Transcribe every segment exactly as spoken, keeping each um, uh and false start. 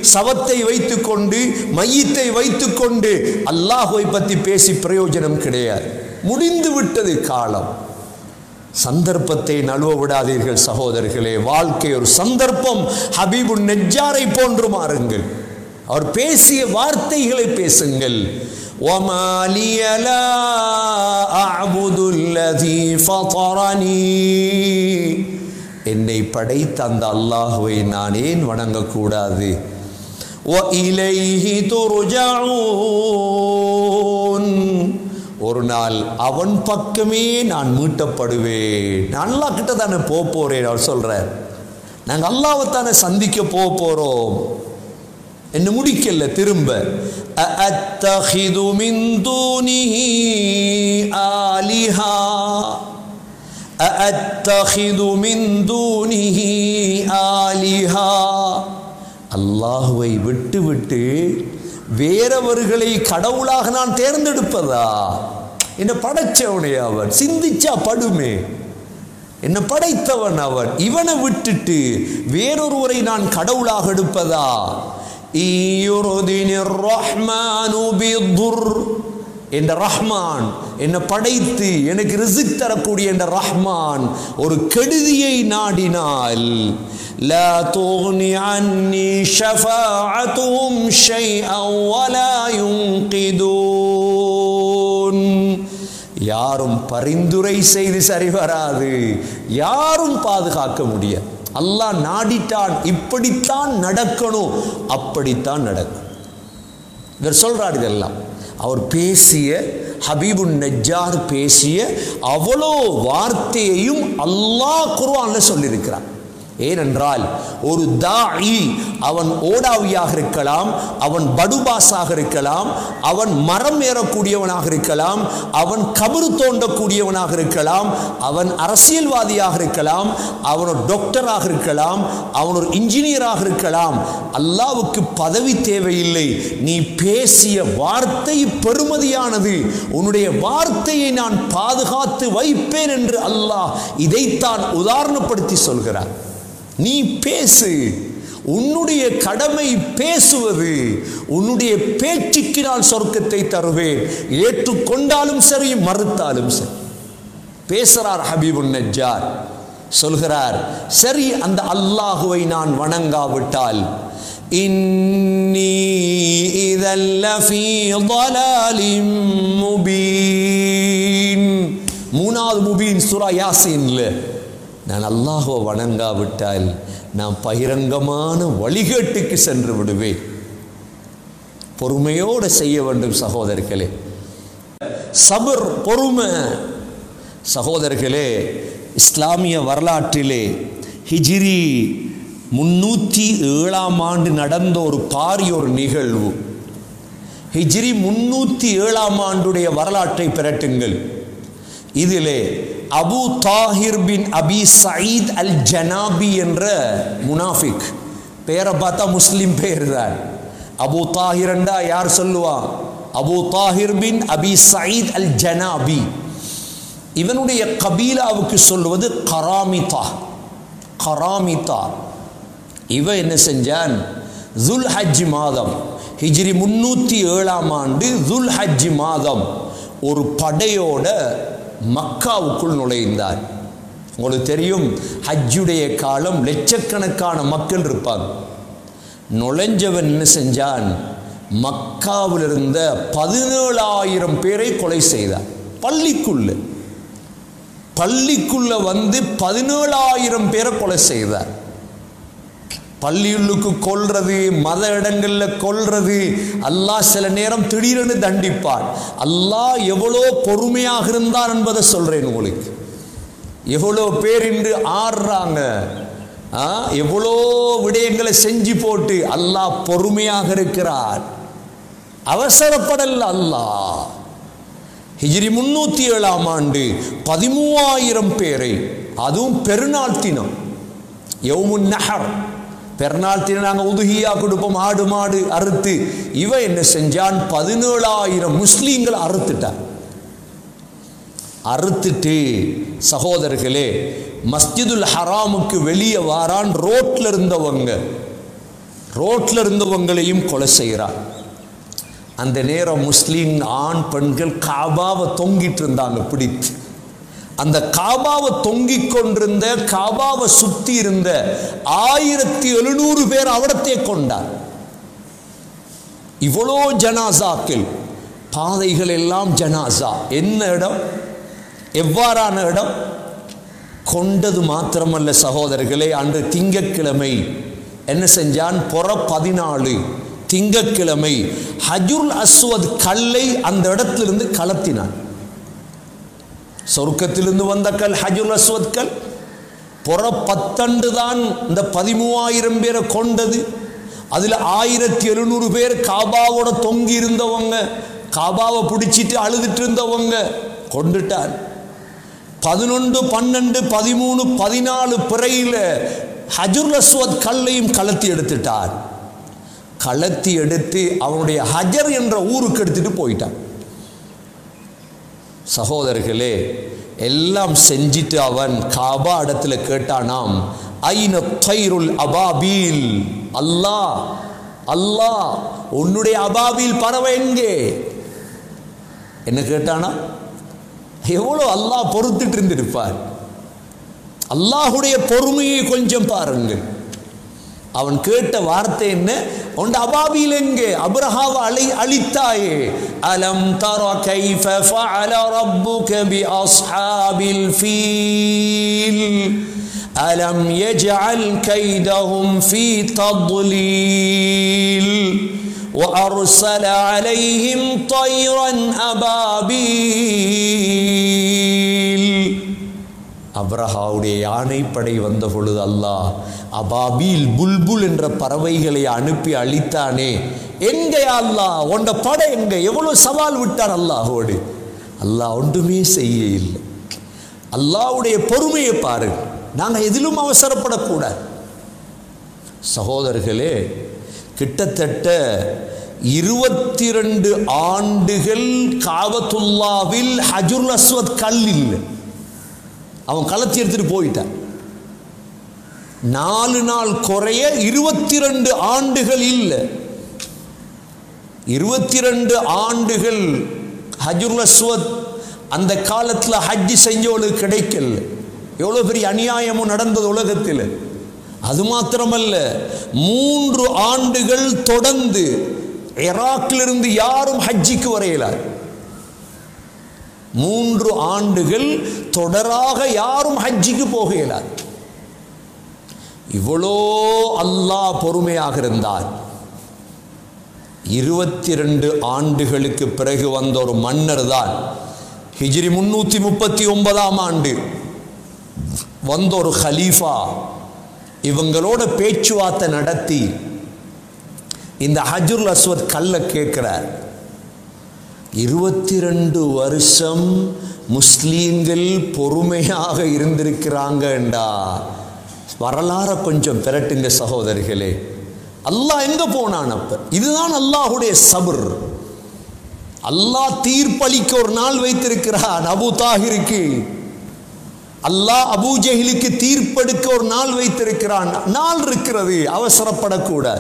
சவத்தை வைத்துக்கொண்டு மையத்தை வைத்துக்கொண்டு அல்லாஹ்வை பற்றி பேசி பிரயோஜனம் கிடையாது. முடிந்து விட்டது காலம். சந்தர்ப்பத்தை நழுவ விடாதீர்கள் சகோதரர்களே. வாழ்க்கை ஒரு சந்தர்ப்பம். ஹபீபுன் நஜ்ஜாரை போன்று மாறுங்கள். அவர் பேசிய வார்த்தைகளை பேசுங்கள். وَمَا لِيَ لَا أَعْبُدُ الَّذِي فَطَرَنِي என்னை படைத்த அந்த அல்லாஹ்வை நான் ஏன் வணங்கக்கூடாது? وَإِلَيْهِ تُرْجَعُونَ ஒரு நாள் அவன் பக்கமே நான் மீட்டப்படுவேன். நான் அல்லாஹ் கிட்ட தானே போக போறேன். அவர் சொல்றார், நாங்கள் அல்லாஹ்வை தானே சந்திக்க போக போறோம். என்ன முடிக்கல திரும்ப அத்தஹிது மின் தூனிஹி ஆலிஹா அத்தஹிது மின் தூனிஹி ஆலிஹா அல்லாஹ்வை விட்டு விட்டு வேறவர்களை கடவுளாக நான் தேர்ந்தெடுப்பதா? என்ன படைச்சவனே அவன், சிந்திச்சா படுமே. என்ன படைத்தவன் அவன், இவனை விட்டுட்டு வேறொருவரை நான் கடவுளாக எடுப்பதா? என்ற ரஹ்மான் என்னை படைத்து எனக்கு ரிஸ்க் தரக்கூடிய என்ற ரஹ்மான் ஒரு கெடுதியை நாடினால் லா துக்னி அன்னி ஷஃபாஅத்துஹும் ஷைஅன் வலா யுன்கிதூன் யாரும் பரிந்துரை செய்து சரி வராது, யாரும் பாதுகாக்க முடியாது. அல்லாஹ் நாடிட்டான், இப்படித்தான் நடக்கணும், அப்படித்தான் நடக்கும். இவர் சொல்றார் இதெல்லாம். அவர் பேசிய ஹபீபுன் நஜ்ஜார் பேசிய அவ்வளோ வார்த்தையையும் அல்லாஹ் குர்ஆன்ல சொல்லியிருக்கிறார். ஏனென்றால் ஒரு தாயி அவன் ஓடாவியாக இருக்கலாம், அவன் படுபாஸாக இருக்கலாம், அவன் மரம் ஏறக்கூடியவனாக இருக்கலாம், அவன் கபரு தோண்டக்கூடியவனாக இருக்கலாம், அவன் அரசியல்வாதியாக இருக்கலாம், அவன் ஒரு டாக்டராக இருக்கலாம், அவன் ஒரு இன்ஜினியராக இருக்கலாம். அல்லாஹ்வுக்கு பதவி தேவையில்லை. நீ பேசிய வார்த்தை பெருமதியானது, உன்னுடைய வார்த்தையை நான் பாதுகாத்து வைப்பேன் என்று அல்லாஹ் இதைத்தான் உதாரணப்படுத்தி சொல்கிறார். நீ பேசு, உன்னுடைய கடமை பேசுவது. உன்னுடைய பேச்சுக்கு நான் சொர்க்கத்தை தருவேன், ஏற்றுக்கொண்டாலும் சரி மறுத்தாலும் சரி. பேசுறார் ஹபீபுன் நஜ்ஜார். சொல்கிறார், சரி அந்த அல்லாஹுவை நான் வணங்காவிட்டால் இன்னி இதல் லஃபீ ضلالின் முபீன். மூணாவது முபீன் சூரா யாசீன்ல நான் அல்லாஹ்வை வணங்காவிட்டால் நான் பகிரங்கமான வழிகேட்டுக்கு சென்று விடுவேன். பொறுமையோடு செய்ய வேண்டும் சகோதரர்களே. சபர், பொறுமை. சகோதரர்களே, இஸ்லாமிய வரலாற்றிலே ஹிஜ்ரி முன்னூற்றி ஏழாம் ஆண்டு நடந்த ஒரு பாரிய ஒரு நிகழ்வு. ஹிஜ்ரி முன்னூற்றி ஏழாம் ஆண்டுடைய வரலாற்றை பிரட்டுங்கள். இதிலே அபு தாஹிர் பின் அபி சயீத் அல் ஜனாபி என்ற முனாஃபிக், பேரை பார்த்தா முஸ்லிம் பேர் தான். அபு தாஹிர் என்றா யார் சொல்லுவா? அபு தாஹிர் பின் அபி சயீத் அல் ஜனாபி. இவனுடைய கபீலாவுக்கு சொல்லுவது கராமிதா. கராமிதா. இவன் என்ன செஞ்சான்? துல் ஹஜ் மாதம், ஹிஜ்ரி முன்னூற்றி ஏழாம் ஆண்டு துல் ஹஜ் மாதம் ஒரு படையோட மக்காவுக்குள் நுழைந்தார். உங்களுக்கு தெரியும், ஹஜ்ஜுடைய காலம் லட்சக்கணக்கான மக்கள் இருப்பாங்க. நுழைஞ்சவன் என்ன செஞ்சான்? மக்காவில் இருந்த பதினேழாயிரம் பேரை கொலை செய்தார். பள்ளிக்குள்ள பள்ளிக்குள்ள வந்து பதினேழாயிரம் பேரை கொலை செய்தார். பள்ளியுள்ளுக்கு கொல்றது, மத இடங்களில் கொல்றது, அல்லாஹ் சில நேரம் திடீரென்று தண்டிப்பான். அல்லாஹ் எவ்வளோ பொறுமையாக இருந்தான் என்பதை சொல்றேன் உங்களுக்கு. எவ்வளோ பேர் இன்று ஆடுறாங்க, எவ்வளோ விடயங்களை செஞ்சு போட்டு அல்லாஹ் பொறுமையாக இருக்கிறார், அவசரப்படல அல்லாஹ். ஹிஜ்ரி முன்னூற்றி ஏழாம் ஆண்டு பதிமூவாயிரம் பேரை, அதுவும் பெருநாள் தினம், யௌமுன் நஹர், பெருநாள் தினம் நாங்கள் உதுகியா கொடுப்போம், ஆடு மாடு அறுத்து. இவன் என்ன செஞ்சான்? பதினேழாயிரம் முஸ்லீம்கள் அறுத்துட்டான். அறுத்துட்டு சகோதரர்களே, மஸ்ஜிதுல் ஹராமுக்கு வெளியே வாரான். ரோட்ல இருந்தவங்க ரோட்டில் இருந்தவங்களையும் கொலை செய்கிறார். அந்த நேரம் முஸ்லீம் ஆண் பெண்கள் காபாவை தொங்கிட்டு இருந்தாங்க பிடித்து. அந்த காபாவை தொங்கிக் கொண்டிருந்த காபாவை சுத்தி இருந்த ஆயிரத்தி எழுநூறு பேர் அவடத்தை கொண்டார். இவ்வளோ ஜனாசாக்கள், பாதைகள் எல்லாம் ஜனாசா. என்ன இடம், எவ்வாறான இடம்? கொண்டது மாத்திரமல்ல சகோதரர்களே, அன்று திங்கட்கிழமை என்ன செஞ்சான்? பொற பதினாலு திங்கட்கிழமை ஹஜ்ருல் அஸ்வத் கல்லை அந்த இடத்திலிருந்து கலத்தினான். சொர்க்கத்திலிருந்து வந்த கல் ஹஜ்ருல் அஸ்வத் கல். பொற பத்தண்டு தான் இந்த பதிமூவாயிரம் பேரை கொண்டது. அதில் ஆயிரத்தி எழுநூறு பேர் காபாவோட தொங்கி இருந்தவங்க, காபாவை பிடிச்சிட்டு அழுதுட்டு இருந்தவங்க கொண்டுட்டார். பதினொன்று பன்னெண்டு பதிமூணு பதினாலு பிறையில் ஹஜ்ருல் அஸ்வத் கல்லையும் கலத்தி எடுத்துட்டார். கலத்தி எடுத்து அவனுடைய ஹஜர் என்ற ஊருக்கு எடுத்துட்டு போயிட்டான். சகோதரர்களே, எல்லாம் செஞ்சிட்டு அவன் காபா இடத்துல கேட்டானாம், ஐன தைருல் அபாபீல், அல்லாஹ் அல்லாஹ் உன்னுடைய அபாபீல் பறவை எங்கே? என்ன கேட்டானா? எவ்வளோ அல்லாஹ் பொறுத்துட்டு இருந்திருப்பார். அல்லாஹுடைய பொறுமையை கொஞ்சம் பாருங்கள். அவன் கேட்ட வார்த்தை என்ன? உன் அபாபீல் எங்கே? அப்ரஹாவை அழி அழித்தாயே. அலம் தர கைஃப ஃபஅல ரப்புக பி அஸ்ஹாபில் ஃபீல் அலம் யஜ்அல் கைதஹும் ஃபீ தضلீல் وأرسل عليهم طيرا أبابيل. அப்ரஹாவுடைய யானைப்படை வந்த பொழுது அல்லாஹ் அபாபீல் புல்புல் என்ற பறவைகளை அனுப்பி அழித்தானே. எங்கே அல்லாஹ் உண்ட படை எங்க? எவ்வளவு சவால் விட்டார் அல்லாஹோடு. அல்லாஹ் ஒன்றுமே செய்ய இல்லை. அல்லாஹ்வுடைய பொறுமையை பாரு. நாங்கள் எதிலும் அவசரப்படக்கூடாது. சகோதரர்களே, கிட்டத்தட்ட இருபத்தி ரெண்டு ஆண்டுகள் காபத்துல்லாவில் ஹஜ்ருல் அஸ்வத் கல் இல்லை. அவன் கலத்தி எடுத்துட்டு போயிட்டான். நாலு நாள் குறைய இருபத்தி ரெண்டு ஆண்டுகள் இல்லை. இருபத்தி ரெண்டு ஆண்டுகள் ஹஜ்ருல் அஸ்வத் அந்த காலத்தில் ஹஜ் செஞ்சவளுக்கு கிடைக்கல. எவ்வளோ பெரிய அநியாயமும் நடந்தது உலகத்தில். அது மாத்திரமல்ல, மூன்று ஆண்டுகள் தொடர்ந்து ஈராக்கிலிருந்து யாரும் ஹஜ்ஜிக்கு வரையலார். மூன்று ஆண்டுகள் தொடராக யாரும் ஹஜ்ஜிக்கு போக இயலாது. இவ்வளோ அல்லாஹ் பொறுமையாக இருந்தார். இருபத்தி ரெண்டு ஆண்டுகளுக்கு பிறகு வந்த ஒரு மன்னர் தான் ஹிஜ்ரி முன்னூத்தி முப்பத்தி ஒன்பதாம் ஆண்டு வந்த ஒரு ஹலீஃபா. இவங்களோட பேச்சுவார்த்தை நடத்தி இந்த ஹஜ்ருல் அஸ்வத் கல்ல கேட்கிறார். இருபத்தி ரெண்டு வருஷம் முஸ்லீம்கள் பொறுமையாக இருந்திருக்கிறாங்கண்டா. வரலாற கொஞ்சம் பெரட்டுங்க சகோதரிகளே. அல்லாஹ் எங்க போனான் அப்ப? இதுதான் அல்லாஹுடைய சபர். அல்லாஹ் தீர்ப்பளிக்க ஒரு நாள் வைத்திருக்கிறான். அபு தாஹிருக்கு அல்லாஹ் அபூ ஜஹிலுக்கு தீர்ப்பெடுக்க ஒரு நாள் வைத்திருக்கிறான். நாள் இருக்கிறது, அவசரப்படக்கூடாது.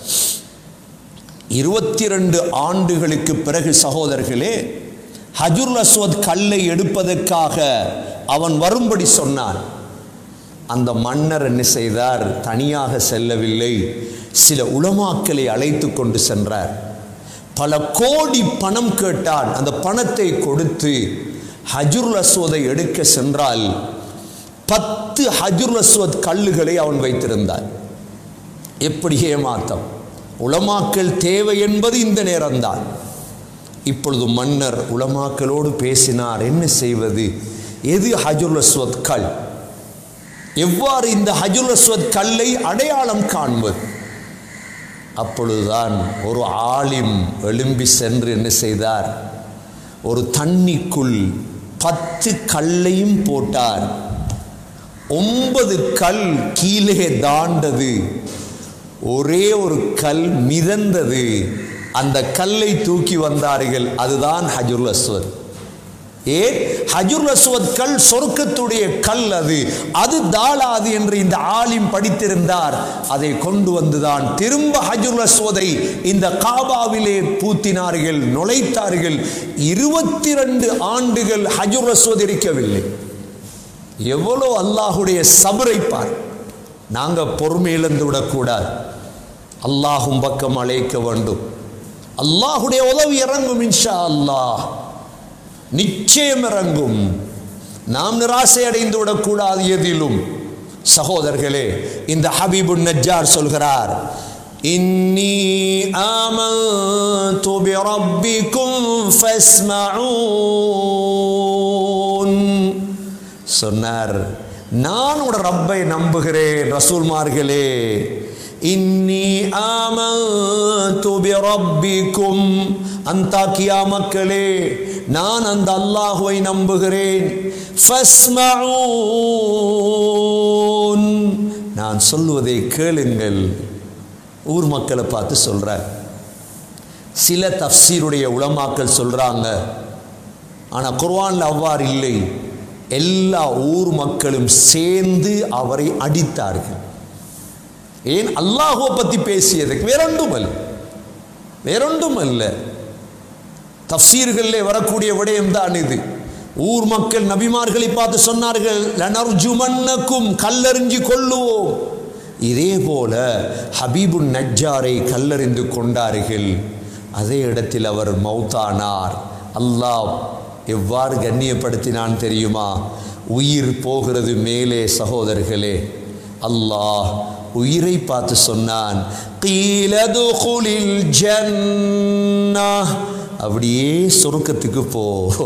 இருபத்தி ரெண்டு ஆண்டுகளுக்கு பிறகு சகோதரர்களே, ஹஜ்ருல் அஸ்வத் கல்லை எடுப்பதற்காக அவன் வரும்படி சொன்னான். அந்த மன்னர் என்ன செய்தார்? தனியாக செல்லவில்லை, சில உலமாக்களை அழைத்து கொண்டு சென்றார். பல கோடி பணம் கேட்டான். அந்த பணத்தை கொடுத்து ஹஜ்ருல் அஸ்வதை எடுக்க சென்றால் பத்து ஹஜ்ருல் அஸ்வத் கல்லுகளை அவன் வைத்திருந்தான். எப்படி ஏமாத்தம்! உலமாக்கள் தேவை என்பது இந்த நேரம்தான். இப்பொழுது மன்னர் உலமாக்களோடு பேசினார். என்ன செய்வது? எது ஹஜ்ருல் அஸ்வத் கல்? எவ்வாறு இந்த ஹஜ்ருல் அஸ்வத் கல்லை அடையாளம் காண்பது? அப்பொழுதுதான் ஒரு ஆலிம் எழும்பி சென்று என்ன செய்தார்? ஒரு தண்ணிக்குள் பத்து கல்லையும் போட்டார். ஒன்பது கல் கீழே தாண்டது, ஒரே ஒரு கல் மிதந்தது. அந்த கல்லை தூக்கி வந்தார்கள். அதுதான் ஹஜ்ருல் அஸ்வத். ஏன்? ஹஜ்ருல் அஸ்வத் கல் சொர்க்கத்துடைய கல், அது அது தாளாது என்று இந்த ஆலிம் படித்திருந்தார். அதை கொண்டு வந்துதான் திரும்ப ஹஜ்ருல் அஸ்வதை இந்த காபாவிலே பூத்தினார்கள், நுழைத்தார்கள். இருபத்தி ரெண்டு ஆண்டுகள் ஹஜ்ருல் அஸ்வத் இருக்கவில்லை. எவ்வளோ அல்லாஹுடைய சபரை பார். நாங்கள் பொறுமை இழந்து விடக்கூடாது. அல்லாஹும் பக்கம் அழைக்க வேண்டும். அல்லாஹுடைய உதவி இறங்கும், இன்ஷா அல்லாஹ் நிச்சயம் இறங்கும். நாம் நிராசை அடைந்து விடக்கூடாது எதிலும். சகோதரர்களே, இந்த ஹபீபுன் நஜ்ஜார் சொல்கிறார், இன்னி ஆமன்து பிரப்பிக்கும் ஃபஸ்மஊன். சொன்னார், நான் உடைய ரப்பை நம்புகிறேன். ரசூல்மார்களே, இன்னி ஆமன்து பிரப்பிக்கும், அந்தாக்கியா மக்களே, நான் அந்த அல்லாஹுவை நம்புகிறேன். ஃபஸ்மஊன், நான் சொல்லுவதை கேளுங்கள். ஊர் மக்களை பார்த்து சொல்றார். சில தஃப்சீருடைய உலமாக்கள் சொல்றாங்க, ஆனால் குர்ஆன்ல அவ்வாறு இல்லை. எல்லா ஊர் மக்களும் சேர்ந்து அவரை அடித்தார்கள். ஏன்? அல்லாஹுவை பற்றி பேசியதுக்கு. வேறொன்றும் அல்ல, வேறொன்றும் அல்ல. தஃப்சீர்களிலே வரக்கூடிய விடயம் தான் இது. ஊர் மக்கள் நபிமார்களை பார்த்து சொன்னார்கள், லனர்ஜுமன்னக்கும், கல்லறிஞ்சு கொள்ளுவோம். இதே போல ஹபீபுன் நஜ்ஜாரை கல்லறிந்து கொண்டார்கள். அதே இடத்தில் அவர் மௌத்தானார். அல்லாஹ் எவ்வாறு கண்ணியப்படுத்தினான் தெரியுமா? உயிர் போகிறது மேலே. சகோதரர்களே, அல்லாஹ் உயிரை பார்த்து சொன்னான், கீலதுகுலில் ஜன்னஹ், அப்படியே சொர்க்கத்துக்கு போ.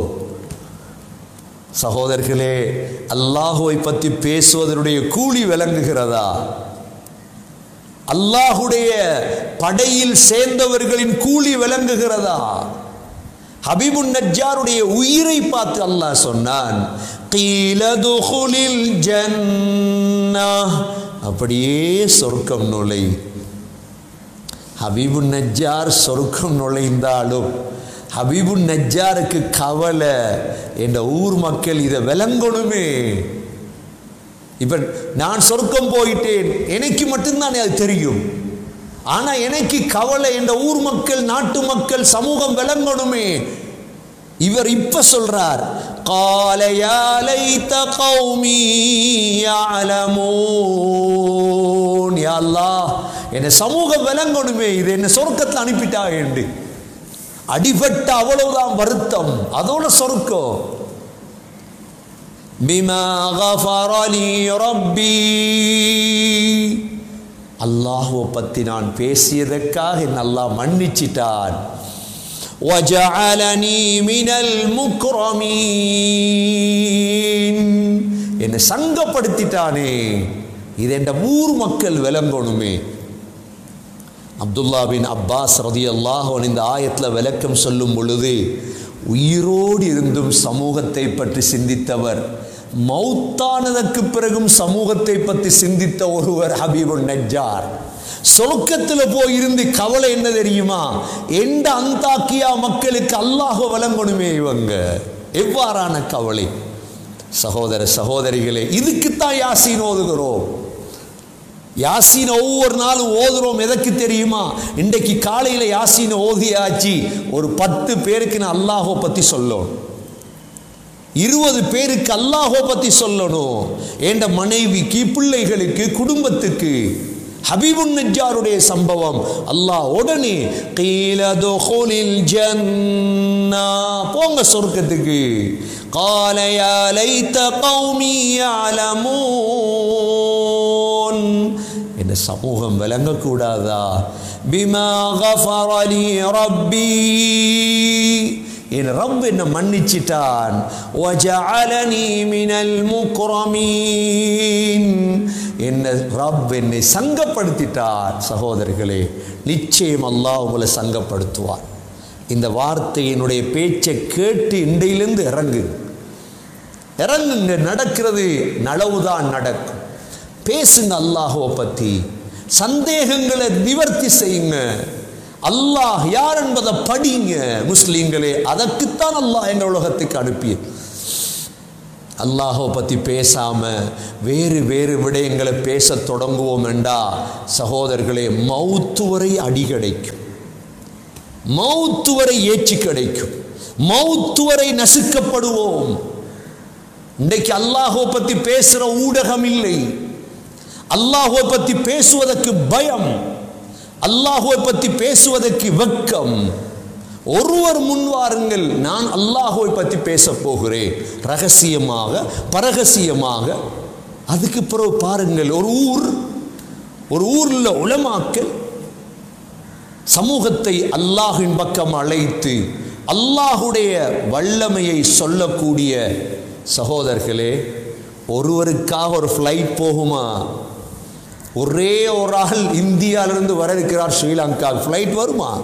சகோதரர்களே, அல்லாஹுவை பற்றி பேசுவதனுடைய கூலி விளங்குகிறதா? அல்லாஹுடைய படையில் சேர்ந்தவர்களின் கூலி விளங்குகிறதா? ஹபீபுன் நஜ்ஜாருடைய உயிரை பார்த்து அல்லாஹ் சொன்னான், கீலதுகுலில் ஜன்னஹ், அப்படியே சொர்க்கம் நுழை. ஹபீபுன் நஜ்ஜார் சொர்க்கம் நுழைந்தாலும் ஹபீபுன் நஜ்ஜாருக்கு கவலை, என்ற ஊர் மக்கள் இதை விளங்கணுமே. இப்ப நான் சொர்க்கம் போயிட்டேன், எனக்கு மட்டும்தான் அது தெரியும். ஆனா எனக்கு கவலை, என்ற ஊர் மக்கள், நாட்டு மக்கள், சமூகம் விளங்கணுமே. இவர் இப்ப சொல்றார், قال يا ليت قومي يعلمون. யா அல்லாஹ், என்ன சமூகம் விளங்கணுமே, இது என்ன சொர்க்கத்தில் அனுப்பிட்டா என்று. அடிபட்ட அவ்வளவுதான் வருத்தம், அதோட சொர்க்கம். பிமா கஃபர லி ரப்பி, அல்லாஹ்வை பத்தி நான் பேசியதற்காக என்ன அல்லாஹ் மன்னிச்சிட்டான். வஜஅலனி மினல் முக்ரமீன், என்னை சங்கப்படுத்திட்டானே. இது என்ற ஊர் மக்கள் விளங்கணுமே. அப்துல்லா பின் அப்பாஸ் ரலியல்லாஹு அன்ஹு இந்த ஆயத்தில் விளக்கம் சொல்லும் பொழுது, உயிரோடு இருந்தும் சமூகத்தை பற்றி சிந்தித்தவர், மௌத்தானதற்கு பிறகும் சமூகத்தை பற்றி சிந்தித்த ஒருவர் ஹபீபுன் நஜ்ஜார். சொர்க்கத்தில் போய் இருந்து கவலை என்ன தெரியுமா? எந்த அந்தாக்கியா மக்களுக்கு அல்லாஹ் வழங்கணுமே. இவங்க எவ்வாறான கவலை. சகோதர சகோதரிகளே, இதுக்குத்தான் யாசீன் ஓதுகிறோம். யாசீன் ஒவ்வொரு நாளும் ஓதுறோம். எதற்கு தெரியுமா? இன்றைக்கு காலையில் யாசீன் ஓதியாச்சு, ஒரு பத்து பேருக்கு நான் அல்லாஹை பற்றி சொல்லணும், இருபது பேருக்கு அல்லாஹை பற்றி சொல்லணும். என்ற மனைவிக்கு, பிள்ளைகளுக்கு, குடும்பத்துக்கு. ஹபீபுன் நஜ்ஜாருடைய சம்பவம், அல்லாஹ் உடனே கீல துகுலில் ஜன்னஹ், போங்க சொர்க்கத்துக்கு. قال يا ليت قومي يعلمون, இந்த சமூகம் விளங்கக்கூடாதா? பிமா கஃபர லி ரப்பி, என் ரப் என்ன மன்னிச்சிட்டான். வஜஅலனி மினல் முக்ரமீன், என்ன ரப் என்னை சங்கப்படுத்திட்டார். சகோதரர்களே, நிச்சயம் அல்லாஹ் உங்களை சங்கப்படுத்துவார். இந்த வார்த்தையினுடைய பேச்சை கேட்டு இன்றையிலிருந்து இறங்கு இறங்குங்க. நடக்கிறது நலவுதான் நடக்கும். பேசுங்க அல்லாஹுவை பற்றி, சந்தேகங்களை நிவர்த்தி செய்யுங்க. அல்லாஹ் யார் என்பதை படிங்க முஸ்லீம்களே. அதற்குத்தான் அல்லாஹ் எங்கள் உலகத்துக்கு அனுப்பிய. அல்லாஹை பற்றி பேசாம வேறு வேறு விடயங்களை பேச தொடங்குவோம் என்றா சகோதரர்களே, மௌத்து வரை அடி கிடைக்கும், மௌத்து வரை ஏச்சி கிடைக்கும், மௌத்து வரை நசுக்கப்படுவோம். இன்றைக்கு அல்லாஹை பற்றி பேசுற ஊடகம் இல்லை, அல்லாஹை பற்றி பேசுவதற்கு பயம், அல்லாஹை பற்றி பேசுவதற்கு வெட்கம். ஒருவர் முன்வாருங்கள், நான் அல்லாஹை பற்றி பேச போகிறேன் ரகசியமாக பரகசியமாக. அதுக்கு பிறகு பாருங்கள், ஒரு ஊர் ஒரு ஊரில் உலமாக்கள் சமூகத்தை அல்லாஹின் பக்கம் அழைத்து அல்லாஹுடைய வல்லமையை சொல்லக்கூடிய சகோதரர்களே, ஒருவருக்காக ஒரு ஃப்ளைட் போகுமா? ஒரே ஒரு ஆள் இந்தியாவிலிருந்து வர இருக்கிறார் ஸ்ரீலங்கா, ஃப்ளைட் வருமா?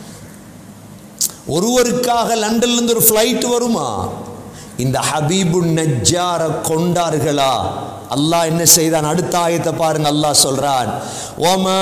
ஒருவருக்காக லண்டன்லேருந்து ஒரு ஃப்ளைட் வருமா? இந்த ஹபீபு நஜ்ஜார கொண்டார்களா? அல்லாஹ் என்ன செய்தான்? அடுத்த ஆயத்தை பாருங்க, அல்லாஹ் சொல்றான்,